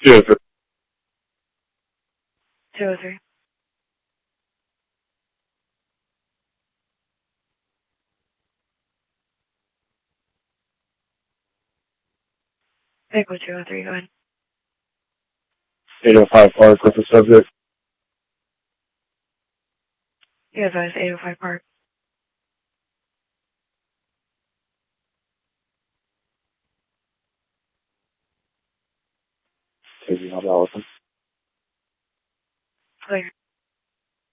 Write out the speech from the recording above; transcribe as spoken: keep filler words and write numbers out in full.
Yes, two oh three. Vehicle two oh three, go ahead. eight oh five Park with the subject. You advise eight oh five Park. Taking out Allison. Clear.